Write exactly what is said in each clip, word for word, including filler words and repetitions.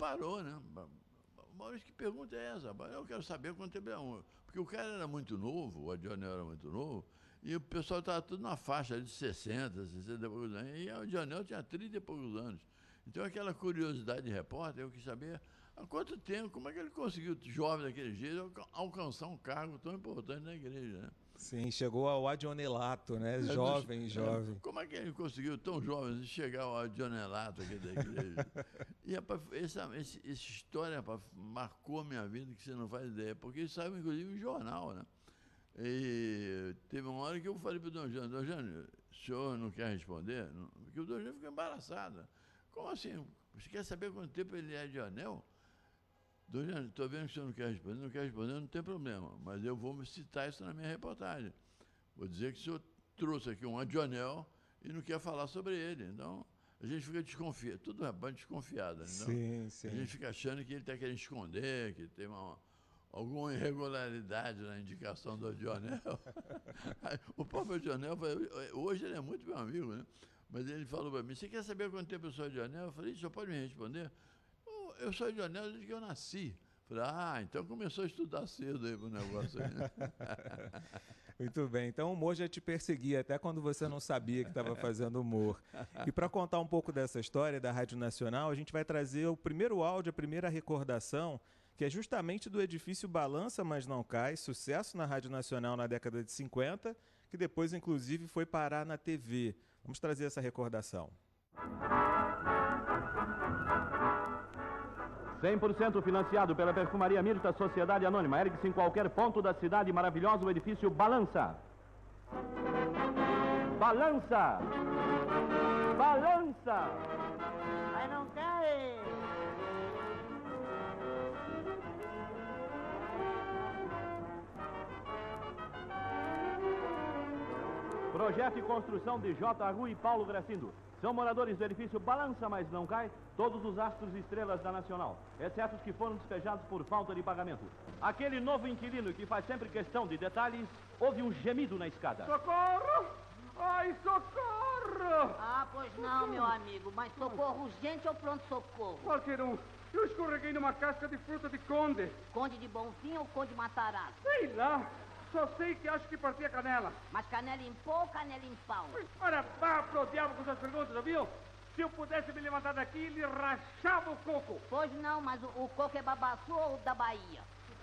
parou, né? Mas que pergunta é essa? Eu quero saber quanto tempo é um. Porque o cara era muito novo, o Adionel era muito novo, e o pessoal estava tudo na faixa de sessenta, sessenta e poucos anos. E o Adionel tinha trinta e poucos anos. Então, aquela curiosidade de repórter, eu quis saber há quanto tempo, como é que ele conseguiu, jovem daquele jeito, alcançar um cargo tão importante na igreja, né? Sim, chegou ao adionelato, né? Jovem, é, jovem. Como é que ele conseguiu, tão jovem, chegar ao adionelato aqui da igreja? E, rapaz, essa, essa, essa história, rapaz, marcou a minha vida, que você não faz ideia, porque isso saiu, inclusive, em jornal, né? E teve uma hora que eu falei para o Dom Jânio, Dom Jânio, o senhor não quer responder? Não, porque o Dom Jânio ficou embaraçado. Como assim? Você quer saber quanto tempo ele é de anel? Dom Jânio, estou vendo que o senhor não quer responder, não quer responder, não tem problema, mas eu vou citar isso na minha reportagem. Vou dizer que o senhor trouxe aqui um adionel e não quer falar sobre ele. Então, a gente fica desconfiado, tudo é bem desconfiado. Então, sim, sim. A gente fica achando que ele está querendo esconder, que tem uma, alguma irregularidade na indicação do adionel. O próprio adionel, hoje ele é muito meu amigo, né? Mas ele falou para mim, você quer saber quanto tempo eu sou adionel? Eu falei, o senhor pode me responder? Eu sou adionel desde que eu nasci. Falei, ah, então começou a estudar cedo aí pro negócio aí, né? Muito bem, então o humor já te perseguia, até quando você não sabia que estava fazendo humor. E para contar um pouco dessa história da Rádio Nacional, a gente vai trazer o primeiro áudio, a primeira recordação, que é justamente do edifício Balança Mas Não Cai, sucesso na Rádio Nacional na década de cinquenta, que depois, inclusive, foi parar na T V. Vamos trazer essa recordação. cem por cento financiado pela Perfumaria Mirta Sociedade Anônima. Ergue-se em qualquer ponto da cidade maravilhosa o edifício Balança. Balança! Balança! Mas não cai! Projeto e construção de J. Rui e Paulo Gracindo. São moradores do edifício Balança Mas Não Cai todos os astros e estrelas da Nacional, exceto os que foram despejados por falta de pagamento. Aquele novo inquilino que faz sempre questão de detalhes, houve um gemido na escada. Socorro! Ai, socorro! Ah, pois não, meu amigo, mas socorro urgente ou pronto-socorro? Qualquer um. Eu escorreguei numa casca de fruta de conde. Conde de Bonfim ou Conde Matarazzo? Sei lá. Só sei que acho que parti a canela. Mas canela em pó ou canela em pau? Ora, vá pro diabo com essas perguntas, ouviu? Se eu pudesse me levantar daqui, ele rachava o coco. Pois não, mas o, o coco é babaçu ou da Bahia?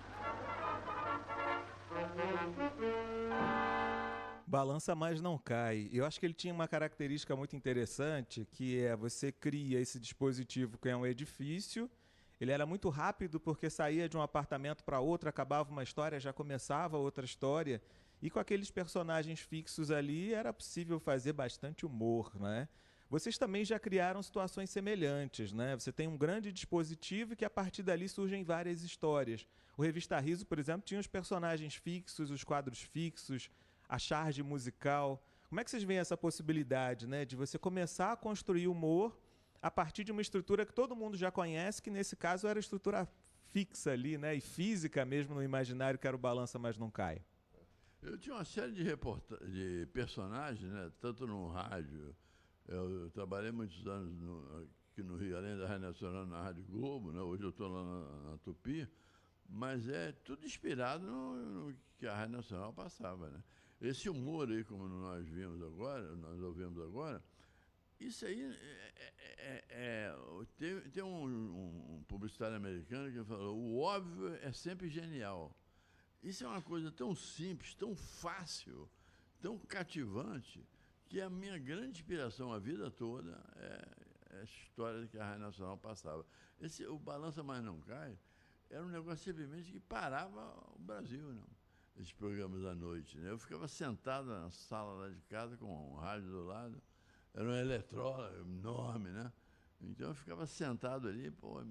Balança Mas Não Cai. Eu acho que ele tinha uma característica muito interessante, que é você cria esse dispositivo que é um edifício. Ele era muito rápido porque saía de um apartamento para outro, acabava uma história, já começava outra história. E com aqueles personagens fixos ali era possível fazer bastante humor, né? Vocês também já criaram situações semelhantes, né? Você tem um grande dispositivo e que a partir dali surgem várias histórias. O Revista Riso, por exemplo, tinha os personagens fixos, os quadros fixos, a charge musical. Como é que vocês veem essa possibilidade, né, de você começar a construir humor a partir de uma estrutura que todo mundo já conhece, que nesse caso era a estrutura fixa ali, né, e física mesmo no imaginário, que era o Balança Mas Não Cai? Eu tinha uma série de, reporta de personagens, né, tanto no rádio, eu, eu trabalhei muitos anos no, aqui no Rio, além da Rádio Nacional, na Rádio Globo, né, hoje eu estou lá na, na Tupi, mas é tudo inspirado no, no que a Rádio Nacional passava, né. Esse humor aí, como nós vimos agora, nós ouvimos agora, isso aí é, é, é, tem, tem um, um, um publicitário americano que falou, o óbvio é sempre genial. Isso é uma coisa tão simples, tão fácil, tão cativante, que a minha grande inspiração a vida toda é, é a história que a Rádio Nacional passava. Esse, o Balança Mas Não Cai era um negócio simplesmente que parava o Brasil, não? Esses programas da noite, né? Eu ficava sentado na sala lá de casa com um rádio do lado. Era um eletrônico enorme, né? Então eu ficava sentado ali, pô,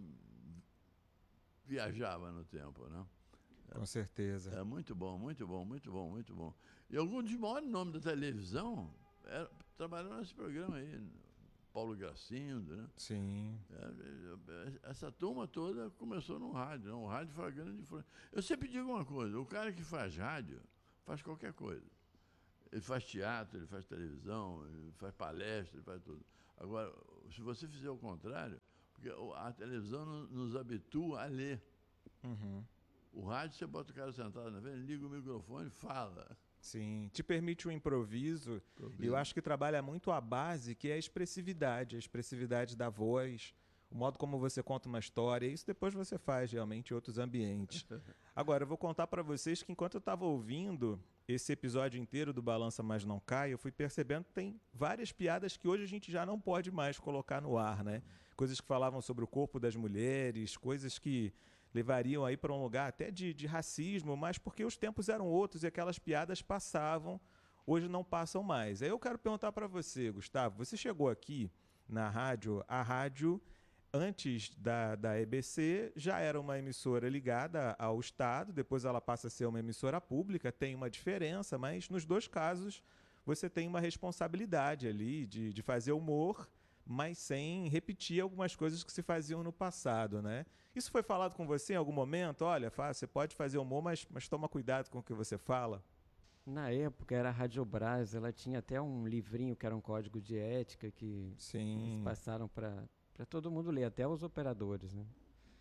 viajava no tempo, né? Com certeza. É muito bom, muito bom, muito bom, muito bom. E alguns dos maiores nomes da televisão era, trabalharam nesse programa aí. Paulo Gracindo, né? Sim. É, essa turma toda começou no rádio, né? O rádio foi a grande influência. Eu sempre digo uma coisa, o cara que faz rádio faz qualquer coisa. Ele faz teatro, ele faz televisão, ele faz palestra, ele faz tudo. Agora, se você fizer o contrário, Porque a televisão nos habitua a ler. Uhum. O rádio, você bota o cara sentado na frente, liga o microfone e fala. Sim, te permite o improviso. E eu acho que trabalha muito a base, que é a expressividade, a expressividade da voz, o modo como você conta uma história. Isso depois você faz realmente em outros ambientes. Agora, eu vou contar para vocês que enquanto eu estava ouvindo esse episódio inteiro do Balança Mas Não Cai, eu fui percebendo que tem várias piadas que hoje a gente já não pode mais colocar no ar, né? Coisas que falavam sobre o corpo das mulheres, coisas que levariam aí para um lugar até de, de racismo, mas porque os tempos eram outros e aquelas piadas passavam, hoje não passam mais. Aí eu quero perguntar para você, Gustavo, você chegou aqui na rádio, a rádio antes da, da E B C já era uma emissora ligada ao Estado, depois ela passa a ser uma emissora pública, tem uma diferença, mas nos dois casos você tem uma responsabilidade ali de, de fazer humor, mas sem repetir algumas coisas que se faziam no passado, né? Isso foi falado com você em algum momento? Olha, Fá, você pode fazer humor, mas, mas toma cuidado com o que você fala. Na época era a Rádio Brás, ela tinha até um livrinho que era um código de ética que Sim. eles passaram para para todo mundo ler, até os operadores, né?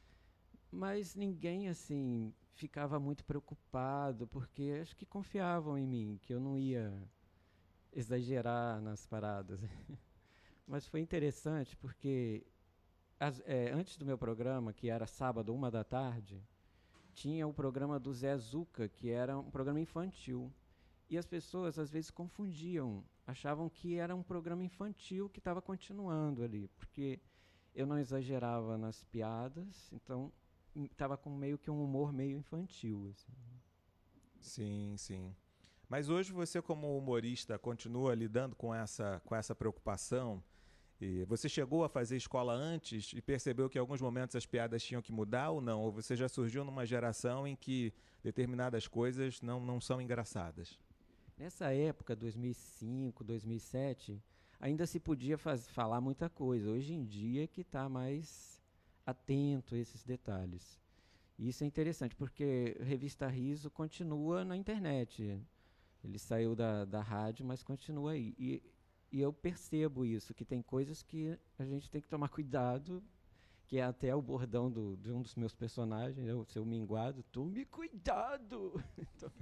Mas ninguém, assim, ficava muito preocupado, porque acho que confiavam em mim, que eu não ia exagerar nas paradas. Mas foi interessante, porque as, é, antes do meu programa, que era sábado, uma da tarde, tinha o programa do Zé Zuca, que era um programa infantil. E as pessoas, às vezes, confundiam, achavam que era um programa infantil que estava continuando ali, porque eu não exagerava nas piadas, então estava com meio que um humor meio infantil. Assim. Sim, sim. Mas hoje você, como humorista, continua lidando com essa, com essa preocupação? E você chegou a fazer escola antes e percebeu que em alguns momentos as piadas tinham que mudar ou não? Ou você já surgiu numa geração em que determinadas coisas não, não são engraçadas? Nessa época, dois mil e cinco, dois mil e sete, ainda se podia faz, falar muita coisa. Hoje em dia é que está mais atento a esses detalhes. E isso é interessante, porque Revista Riso continua na internet. Ele saiu da, da rádio, mas continua aí. E, e eu percebo isso, que tem coisas que a gente tem que tomar cuidado, que é até o bordão do, de um dos meus personagens, né, o seu minguado, tome cuidado! Então...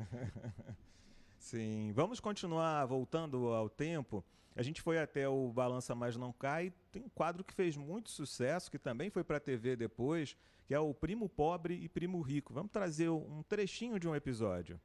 Sim, vamos continuar voltando ao tempo. A gente foi até o Balança Mas Não Cai, tem um quadro que fez muito sucesso, que também foi para a T V depois, que é o Primo Pobre e Primo Rico. Vamos trazer um trechinho de um episódio.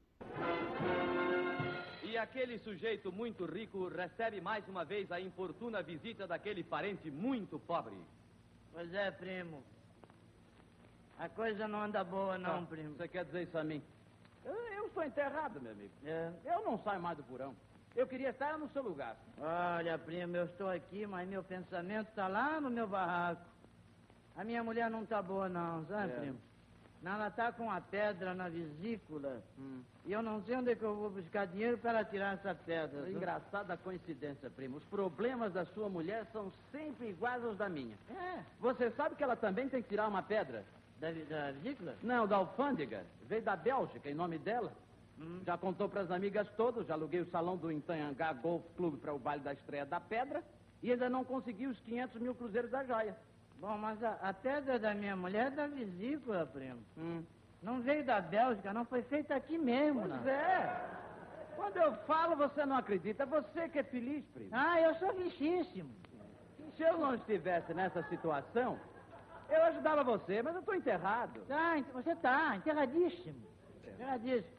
E aquele sujeito muito rico recebe mais uma vez a importuna visita daquele parente muito pobre. Pois é, primo. A coisa não anda boa, não, Ah, primo. Você quer dizer isso a mim? Eu, eu estou enterrado, meu amigo. É. Eu não saio mais do porão. Eu queria estar no seu lugar. Olha, primo, eu estou aqui, mas meu pensamento está lá no meu barraco. A minha mulher não está boa, não, sabe, É. primo? Não, ela está com uma pedra na vesícula. Hum. E eu não sei onde é que eu vou buscar dinheiro para ela tirar essa pedra. sabe? Engraçada coincidência, primo. Os problemas da sua mulher são sempre iguais aos da minha. É, Você sabe que ela também tem que tirar uma pedra? da, vi- da vesícula? Não, da alfândega. Veio da Bélgica, em nome dela. Hum. Já contou para as amigas todas, já aluguei o salão do Itanhangá Golf Club para o baile da estreia da pedra e ainda não consegui os quinhentos mil cruzeiros da joia. Bom, mas a, a pedra da minha mulher é da vesícula, primo. Hum. Não veio da Bélgica, não foi feita aqui mesmo, Pois não. é. Quando eu falo, você não acredita. Você que é feliz, primo. Ah, eu sou richíssimo. Se eu não estivesse nessa situação, eu ajudava você, mas eu estou enterrado. Tá, ent- você tá, enterradíssimo. Enterradíssimo.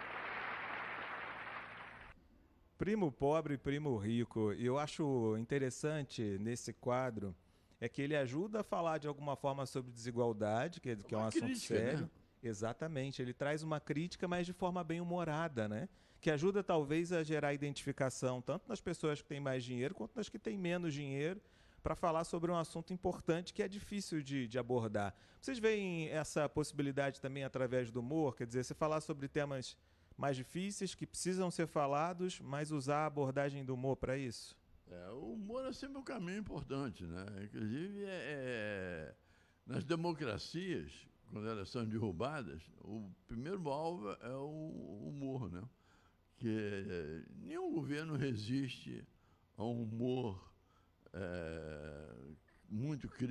Primo Pobre e Primo Rico. E eu acho interessante nesse quadro é que ele ajuda a falar de alguma forma sobre desigualdade, que, é- que é um Uma assunto crítica, sério. né? Exatamente. Ele traz uma crítica, mas de forma bem humorada, né? Que ajuda talvez a gerar identificação tanto nas pessoas que têm mais dinheiro quanto nas que têm menos dinheiro, para falar sobre um assunto importante que é difícil de, de abordar. Vocês veem essa possibilidade também através do humor? Quer dizer, você falar sobre temas mais difíceis que precisam ser falados, mas usar a abordagem do humor para isso? É, o humor é sempre um caminho importante, né? Inclusive, é, é, nas democracias, quando elas são derrubadas, o primeiro alvo é o humor, né? Que é, nenhum governo resiste a um humor é, muito crítico.